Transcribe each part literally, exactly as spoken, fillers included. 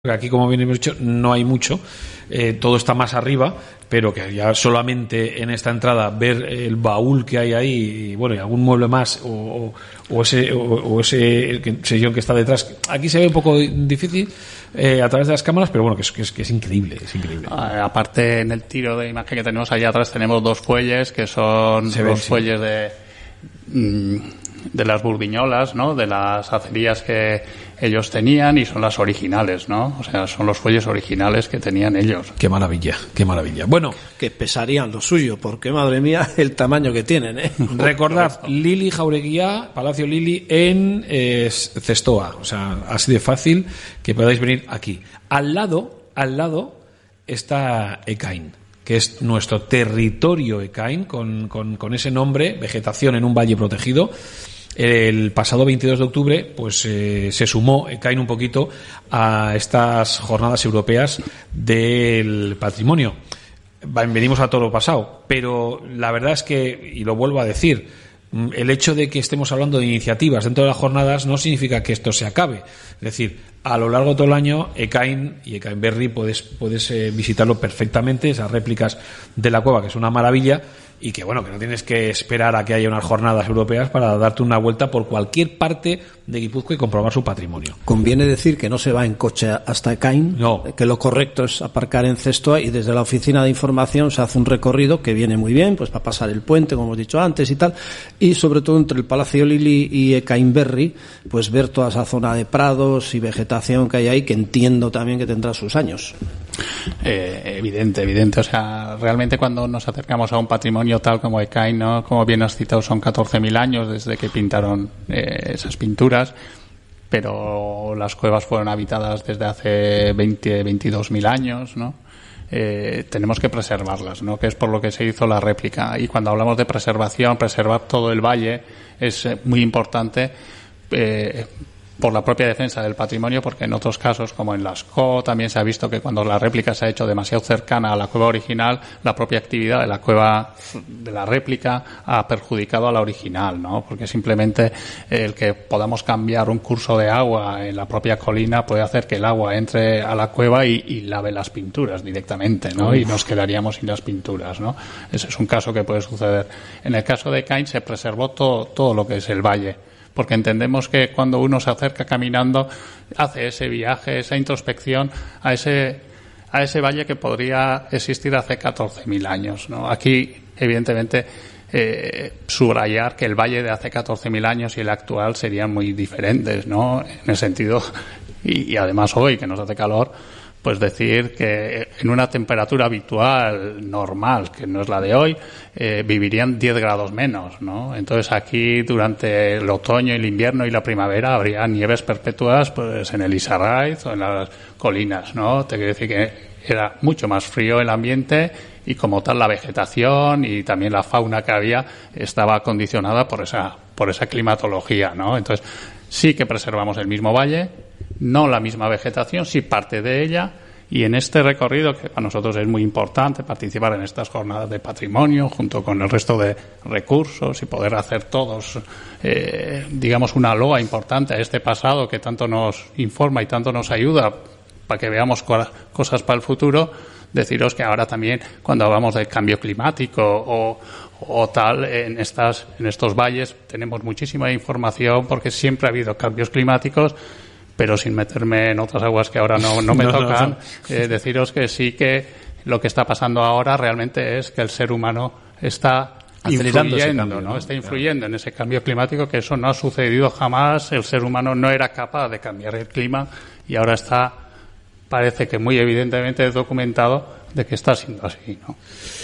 Aquí, como bien hemos dicho, no hay mucho, eh, todo está más arriba, pero que ya solamente en esta entrada ver el baúl que hay ahí y bueno, y algún mueble más o, o, o ese o, o ese sillón que está detrás, aquí se ve un poco difícil eh, a través de las cámaras, pero bueno, que es, que es, que es increíble, es increíble. Ah, aparte, en el tiro de imagen que tenemos allá atrás tenemos dos fuelles que son se los ven, fuelles sí. de mmm, de las burdiñolas, ¿no? De las acerías que ellos tenían y son las originales, ¿no? O sea, son los fuelles originales que tenían ellos. Qué maravilla, qué maravilla. Bueno, que pesarían lo suyo, porque madre mía, el tamaño que tienen, ¿eh? Recordad, Lili Jaureguía, Palacio Lili en eh, Cestoa, o sea, así de fácil que podáis venir aquí. Al lado, al lado está Ekain, que es nuestro territorio Ekain, con, con, con ese nombre, vegetación en un valle protegido. El pasado veintidós de octubre pues eh, se sumó Ekain un poquito a estas jornadas europeas del patrimonio. Venimos a todo lo pasado, pero la verdad es que, y lo vuelvo a decir, el hecho de que estemos hablando de iniciativas dentro de las jornadas no significa que esto se acabe. Es decir, a lo largo de todo el año, Ekain y Ekain Berri puedes, puedes eh, visitarlo perfectamente, esas réplicas de la cueva, que es una maravilla, y que bueno, que no tienes que esperar a que haya unas jornadas europeas para darte una vuelta por cualquier parte de Guipúzcoa y comprobar su patrimonio. Conviene decir que no se va en coche hasta Ekain, no. Que lo correcto es aparcar en Cestoa y desde la oficina de información se hace un recorrido que viene muy bien, pues para pasar el puente, como hemos dicho antes y tal, y sobre todo entre el Palacio Lili y Ekain Berri, pues ver toda esa zona de prados y vegetación que hay ahí, que entiendo también que tendrá sus años. Eh, evidente, evidente. O sea, realmente cuando nos acercamos a un patrimonio tal como Ekain, ¿no? Como bien has citado, son catorce mil años desde que pintaron eh, esas pinturas, pero las cuevas fueron habitadas desde hace veinte, veintidós mil años, ¿no? Eh, tenemos que preservarlas, ¿no? Que es por lo que se hizo la réplica. Y cuando hablamos de preservación, preservar todo el valle es eh, muy importante, eh, por la propia defensa del patrimonio, porque en otros casos, como en Lascaux, también se ha visto que cuando la réplica se ha hecho demasiado cercana a la cueva original, la propia actividad de la cueva de la réplica ha perjudicado a la original, ¿no? Porque simplemente el que podamos cambiar un curso de agua en la propia colina puede hacer que el agua entre a la cueva y, y lave las pinturas directamente, ¿no? Y nos quedaríamos sin las pinturas, ¿no? Ese es un caso que puede suceder. En el caso de Ekain se preservó todo, todo lo que es el valle, porque entendemos que cuando uno se acerca caminando hace ese viaje, esa introspección a ese a ese valle que podría existir hace catorce mil años, ¿no? Aquí, evidentemente, eh, subrayar que el valle de hace catorce mil años y el actual serían muy diferentes, ¿no? En el sentido, y, y además hoy que nos hace calor, pues decir que en una temperatura habitual, normal, que no es la de hoy, eh, vivirían diez grados menos, ¿no? Entonces aquí durante el otoño, el invierno y la primavera habría nieves perpetuas, pues en el Isarraiz o en las colinas, ¿no? Te quiero decir que era mucho más frío el ambiente y como tal la vegetación y también la fauna que había estaba condicionada por esa, por esa climatología, ¿no? Entonces sí que preservamos el mismo valle, no la misma vegetación, sí parte de ella, y en este recorrido, que para nosotros es muy importante participar en estas jornadas de patrimonio junto con el resto de recursos y poder hacer todos, eh, digamos, una loa importante a este pasado que tanto nos informa y tanto nos ayuda para que veamos co- cosas para el futuro, deciros que ahora también cuando hablamos del cambio climático o, o tal, en estas, en estos valles tenemos muchísima información porque siempre ha habido cambios climáticos, pero sin meterme en otras aguas que ahora no, no me no, tocan, no, no. Eh, deciros que sí que lo que está pasando ahora realmente es que el ser humano está influyendo, cambio, ¿no? ¿no? Está influyendo claro. en ese cambio climático, que eso no ha sucedido jamás. El ser humano no era capaz de cambiar el clima y ahora está, parece que muy evidentemente documentado de que está siendo así, ¿no?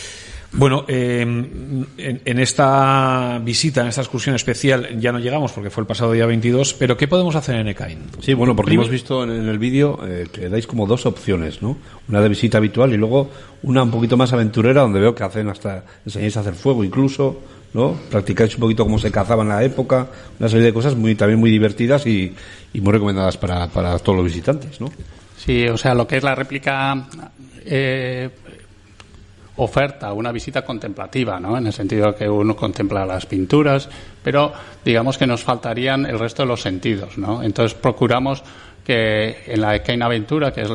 Bueno, eh, en, en esta visita, en esta excursión especial, ya no llegamos porque fue el pasado día veintidós, pero ¿qué podemos hacer en Ekain? Sí, bueno, porque hemos visto en el vídeo eh, que dais como dos opciones, ¿no? Una de visita habitual y luego una un poquito más aventurera, donde veo que hacen hasta, enseñáis a hacer fuego incluso, ¿no? Practicáis un poquito cómo se cazaba en la época, una serie de cosas muy también muy divertidas y, y muy recomendadas para, para todos los visitantes, ¿no? Sí, o sea, lo que es la réplica... Eh, oferta una visita contemplativa, ¿no? En el sentido que uno contempla las pinturas, pero digamos que nos faltarían el resto de los sentidos, ¿no? Entonces procuramos que en la Ekain Aventura, que es